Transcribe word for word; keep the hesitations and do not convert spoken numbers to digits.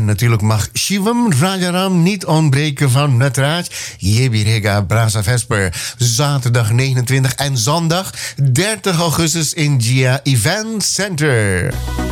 En natuurlijk mag Shivam Rajaram niet ontbreken van Natraj Yebirega Brasa Vesper. Zaterdag negenentwintig en zondag dertig augustus in Gia Event Center.